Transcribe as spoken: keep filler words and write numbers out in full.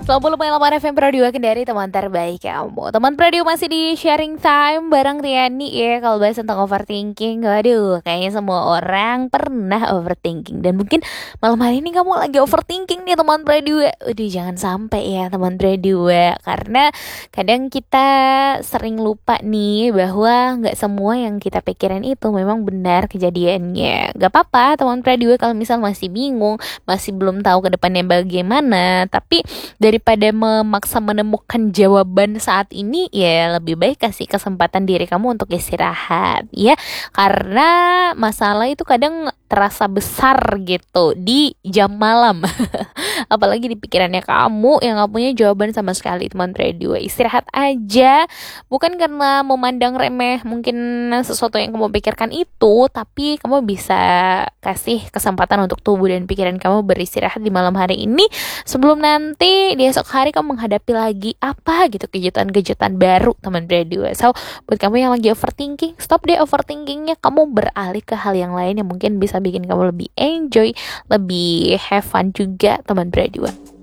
sembilan puluh koma delapan F M Prodiwa Kendari, teman terbaik kamu. Teman Prodiwa masih di sharing time bareng Riani ya. Kalau bahas tentang overthinking, waduh, kayaknya semua orang pernah overthinking. Dan mungkin malam hari ini kamu lagi overthinking nih teman Prodiwa. Udah jangan sampai ya teman Prodiwa. Karena kadang kita sering lupa nih bahwa gak semua yang kita pikirin itu memang benar kejadiannya. Gak apa-apa teman Prodiwa kalau misal masih bingung, masih belum tahu ke depannya bagaimana. Tapi daripada memaksa menemukan jawaban saat ini, ya lebih baik kasih kesempatan diri kamu untuk istirahat ya, karena masalah itu kadang terasa besar gitu di jam malam apalagi di pikirannya kamu yang gak punya jawaban sama sekali. Teman radio, istirahat aja, bukan karena memandang remeh mungkin sesuatu yang kamu pikirkan itu, tapi kamu bisa kasih kesempatan untuk tubuh dan pikiran kamu beristirahat di malam hari ini sebelum nanti di esok hari kamu menghadapi lagi apa gitu kejutan-kejutan baru teman radio. So buat kamu yang lagi overthinking, stop deh overthinkingnya, kamu beralih ke hal yang lain yang mungkin bisa bikin kamu lebih enjoy, lebih have fun juga teman radio.